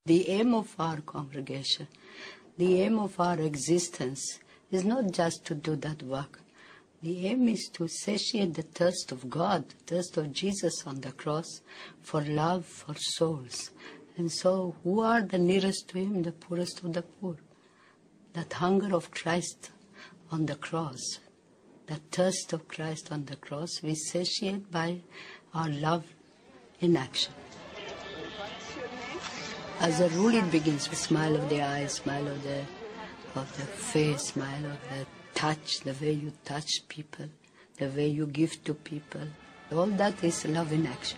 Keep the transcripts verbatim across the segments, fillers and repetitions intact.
The aim of our congregation, the aim of our existence is not just to do that work. The aim is to satiate the thirst of God, the thirst of Jesus on the cross for love for souls. And so who are the nearest to Him? The poorest of the poor. That hunger of Christ on the cross, that thirst of Christ on the cross, we satiate by our love in action. As a rule, it begins with smile of the eyes, smile of the of the face, smile of the touch, the way you touch people, the way you give to people. All that is love in action.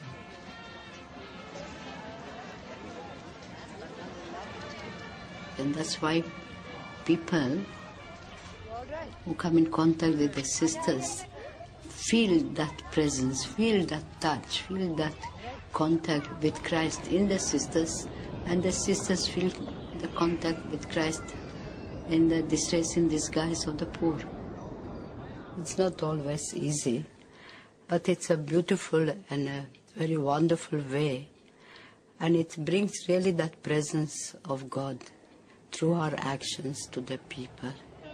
And that's why people who come in contact with the sisters feel that presence, feel that touch, feel that contact with Christ in the sisters, and the sisters feel the contact with Christ in the distress in disguise of the poor. It's not always easy, but it's a beautiful and a very wonderful way, and it brings really that presence of God through our actions to the people.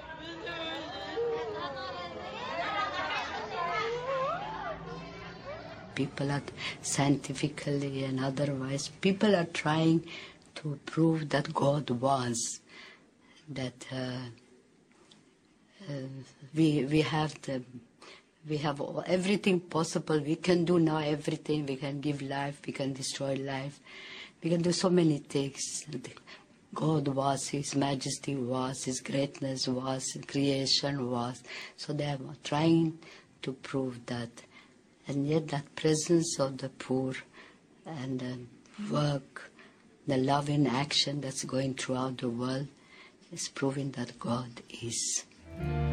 People are scientifically and otherwise, people are trying to prove that God was, that uh, uh, we we have the we have all, everything possible. We can do now everything. We can give life. We can destroy life. We can do so many things. God was, His Majesty was, His greatness was, creation was. So they are trying to prove that. And yet that presence of the poor and the work, the love in action that's going throughout the world is proving that God is.